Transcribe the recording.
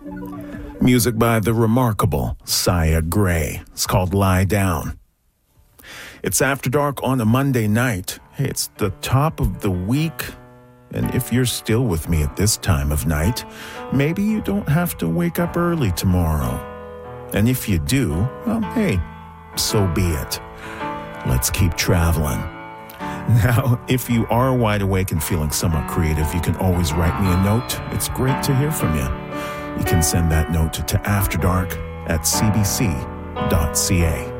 Music by the remarkable Sia Gray. It's called Lie Down. It's After Dark on a Monday night. Hey, it's the top of the week. And if you're still with me at this time of night, maybe you don't have to wake up early tomorrow. And if you do, well, hey, so be it. Let's keep traveling. Now, if you are wide awake and feeling somewhat creative, you can always write me a note. It's great to hear from you. You can send that note to afterdark@cbc.ca.